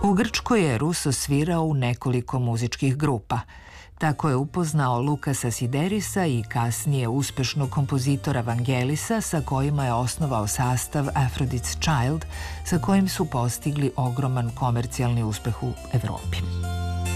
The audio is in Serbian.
U Grčkoj je Russo svirao u nekoliko muzičkih grupa. Tako je upoznao Lukasa Siderisa i kasnije uspešnog kompozitora Vangelisa, sa kojima je osnovao sastav Aphrodite's Child, sa kojim su postigli ogroman komercijalni uspeh u Evropi.